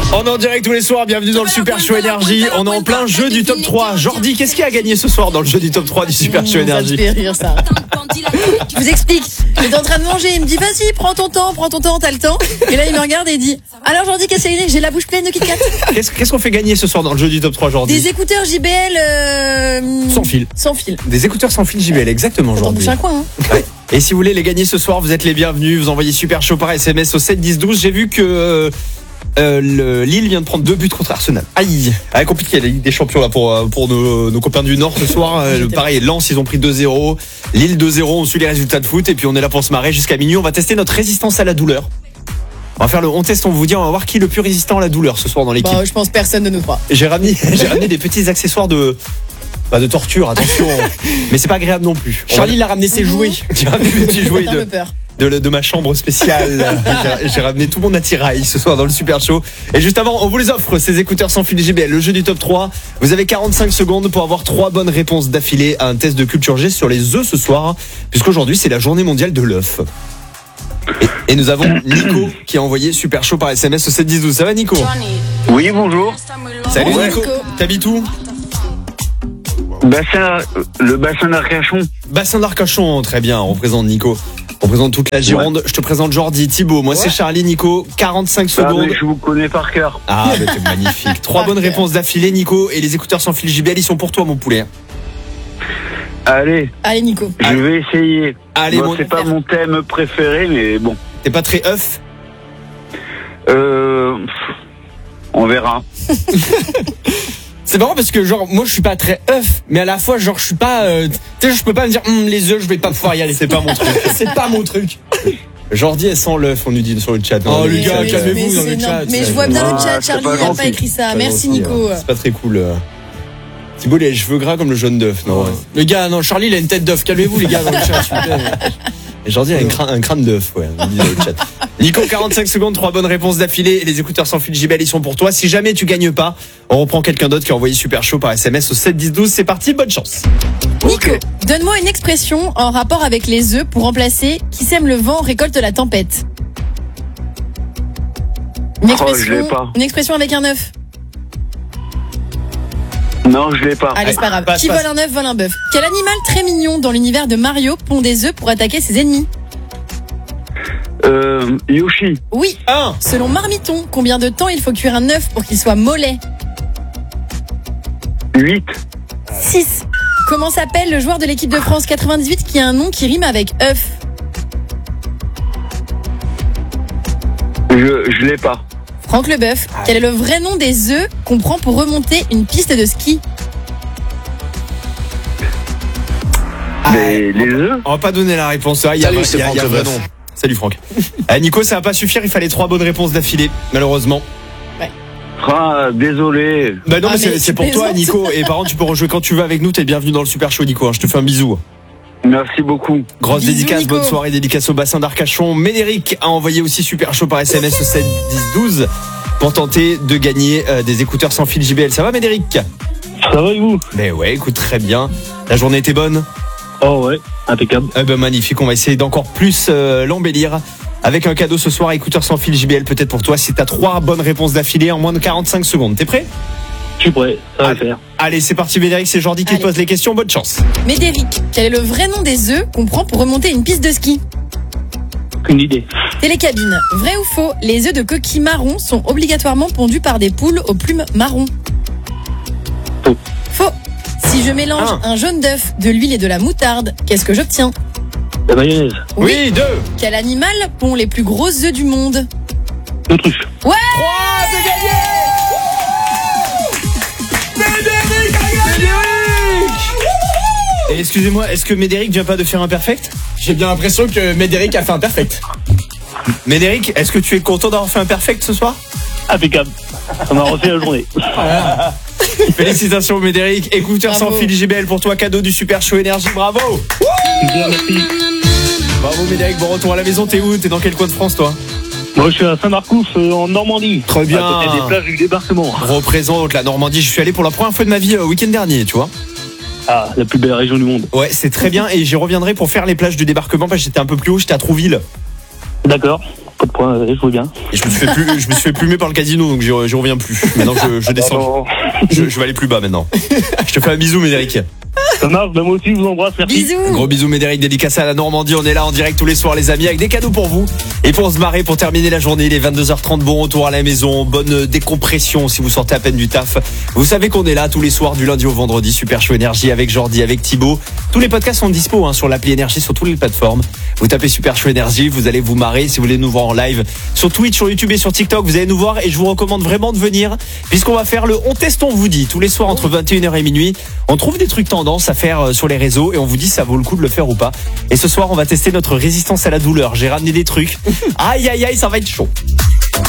On est en direct tous les soirs, bienvenue dans le Super Show Énergie. On est en plein jeu du top 3. Jordi, qu'est-ce qui a gagné ce soir dans le jeu du top 3 du Super Show Énergie? Ça te fait rire ça. Je vous explique. J'étais en train de manger, il me dit vas-y, prends ton temps, t'as le temps. Et là il me regarde et il dit alors Jordi, qu'est-ce qu'il y a? J'ai la bouche pleine de Kit Kat. Qu'est-ce qu'on fait gagner ce soir dans le jeu du top 3, Jordi? Des écouteurs JBL sans fil. Sans fil. Des écouteurs sans fil JBL, exactement, Jordi. Bouche un coin, hein. Ouais. Et si vous voulez les gagner ce soir, vous êtes les bienvenus. Vous envoyez Super Show par SMS au 7 10 12. J'ai vu que Lille vient de prendre 2 buts contre Arsenal. Aïe, compliqué la Ligue des Champions là pour nos copains du Nord ce soir. Pareil, Lens ils ont pris 2-0, Lille 2-0. On suit les résultats de foot et puis on est là pour se marrer jusqu'à minuit. On va tester notre résistance à la douleur. On va faire on teste, on vous dit, on va voir qui est le plus résistant à la douleur ce soir dans l'équipe. Bah, je pense personne de nous trois. J'ai ramené des petits accessoires de torture, attention. Mais c'est pas agréable non plus. Charlie il a ramené ses jouets. J'ai ramené des petits jouets J'ai un peu peur. de ma chambre spéciale. J'ai ramené tout mon attirail ce soir dans le Super Show. Et juste avant, on vous les offre, ces écouteurs sans fil JBL, le jeu du top 3. Vous avez 45 secondes pour avoir 3 bonnes réponses d'affilée à un test de culture G sur les œufs ce soir, puisqu'aujourd'hui c'est la journée mondiale de l'œuf. Et nous avons Nico qui a envoyé Super Show par SMS au 7 10 12. Ça va Nico? Oui, bonjour. Salut Bonjour, Nico. Nico. T'habites où? Le bassin d'Arcachon. Bassin d'Arcachon, très bien, on représente Nico. On représente toute la Gironde. Ouais. Je te présente Jordi, Thibaut. Moi, c'est Charlie, Nico. 45 secondes. Mais je vous connais par cœur. Ah, mais t'es magnifique. 3 bonnes réponses d'affilée, Nico. Et les écouteurs sans fil JBL, ils sont pour toi, mon poulet. Allez, Nico. je vais essayer. Allez, bon, c'est pas mon thème préféré, mais bon. T'es pas très œuf? On verra. C'est marrant parce que genre moi je suis pas très œuf, mais à la fois genre je suis pas tu sais je peux pas me dire les œufs je vais pas pouvoir y aller. C'est pas mon truc. C'est pas mon truc. Jordi elle sent l'œuf, on nous dit sur le chat. Oh les gars, mais calmez-vous dans le chat. Mais je vois bien le chat, Charlie pas il a gentil. pas écrit ça. Merci gentil, Nico. C'est pas très cool. Thibaut, il a les cheveux gras comme le jaune d'œuf. Non. Les gars, non, Charlie il a une tête d'œuf. Calmez-vous les gars dans le chat. S'il vous plaît. Et Jordi a un crâne d'œuf, ouais. On dit dans le chat. Nico, 45 secondes, 3 bonnes réponses d'affilée. Et les écouteurs sans fil JBL, ils sont pour toi. Si jamais tu gagnes pas, on reprend quelqu'un d'autre qui a envoyé Super Show par SMS au 7 10 12. C'est parti, bonne chance. Nico, donne-moi une expression en rapport avec les œufs pour remplacer qui sème le vent récolte la tempête. Je l'ai pas. Une expression avec un œuf. Non, je l'ai pas. Allez, c'est pas grave. passe. Vole un œuf, vole un bœuf. Quel animal très mignon dans l'univers de Mario pond des œufs pour attaquer ses ennemis? Yoshi. Oui. 1. Selon Marmiton, combien de temps il faut cuire un œuf pour qu'il soit mollet? 8. 6. Comment s'appelle le joueur de l'équipe de France 98 qui a un nom qui rime avec œuf? Je l'ai pas. Franck Leboeuf. Quel est le vrai nom des œufs qu'on prend pour remonter une piste de ski? Les œufs. On va pas donner la réponse. Il y a Salut, c'est Franck un vrai Leboeuf. nom. Salut Franck. Nico, ça va pas suffire. Il fallait 3 bonnes réponses d'affilée, malheureusement. Ah, désolé. Bah non, Ah, mais mais c'est tu pour toi, plaisantes. Nico. Et par contre, tu peux rejouer quand tu veux avec nous. T'es le bienvenu dans le Super Show, Nico. Je te fais un bisou. Merci beaucoup. Grosse Bisous, dédicace, Nico. bonne soirée, dédicace au bassin d'Arcachon. Médéric a envoyé aussi Super Show par SMS au 7 10 12 pour tenter de gagner des écouteurs sans fil JBL. Ça va, Médéric? Ça va et vous? Mais ouais, écoute, très bien. La journée était bonne? Oh ouais, impeccable. Eh ben magnifique, on va essayer d'encore plus l'embellir avec un cadeau ce soir, écouteurs sans fil JBL peut-être pour toi si t'as 3 bonnes réponses d'affilée en moins de 45 secondes. T'es prêt? Je suis prêt, ça va le faire. Allez, c'est parti Médéric, c'est Jordi qui te Allez. pose les questions, bonne chance. Médéric, quel est le vrai nom des œufs qu'on prend pour remonter une piste de ski? Une idée. Télécabine, vrai ou faux, les œufs de coquille marron sont obligatoirement pondus par des poules aux plumes marron? Faux. Faux. Si je mélange un jaune d'œuf, de l'huile et de la moutarde, qu'est-ce que j'obtiens? La mayonnaise. Oui, 2. Quel animal pond les plus gros œufs du monde? L'autruche. Ouais. 3, c'est gagné. Médéric a gagné. Et excusez-moi, est-ce que Médéric vient pas de faire un perfect? J'ai bien l'impression que Médéric a fait un perfect. Médéric, est-ce que tu es content d'avoir fait un perfect ce soir? Impeccable. Ça m'a refait la journée. Félicitations Médéric, écouteurs Bravo. sans fil JBL pour toi, cadeau du Super Show Énergie, bravo. Bien, merci. Bravo Médéric, bon retour à la maison, t'es où? T'es dans quel coin de France toi? Moi, je suis à Saint-Marcouf, en Normandie. Très bien. À côté des plages du débarquement. Représente la Normandie, je suis allé pour la première fois de ma vie week-end dernier, tu vois. Ah, la plus belle région du monde. Ouais, c'est très bien et j'y reviendrai pour faire les plages du débarquement parce que j'étais un peu plus haut, j'étais à Trouville. D'accord. Pas de point, je vois bien. Et je me suis fait plumer par le casino, donc j'y reviens plus. Maintenant, je descends. Alors, Je vais aller plus bas maintenant. Je te fais un bisou, Médéric. ça marche, moi aussi, je vous embrasse, merci. Bisous. Gros bisous, Médéric, dédicacé à la Normandie. On est là en direct tous les soirs, les amis, avec des cadeaux pour vous. Et pour se marrer, pour terminer la journée, il est 22h30. Bon retour à la maison. Bonne décompression si vous sortez à peine du taf. Vous savez qu'on est là tous les soirs, du lundi au vendredi. Super Show Énergie avec Jordi, avec Thibaut. Tous les podcasts sont dispo sur l'appli Énergie, sur toutes les plateformes. Vous tapez Super Show Énergie, vous allez vous marrer. Si vous voulez nous voir en live sur Twitch, sur YouTube et sur TikTok, vous allez nous voir. Et je vous recommande vraiment de venir, puisqu'on va faire le On Teste, on vous dit. Tous les soirs entre 21h et minuit. On trouve des trucs tendance à faire sur les réseaux et on vous dit si ça vaut le coup de le faire ou pas. Et ce soir, on va tester notre résistance à la douleur. J'ai ramené des trucs. Aïe, aïe, aïe, ça va être chaud.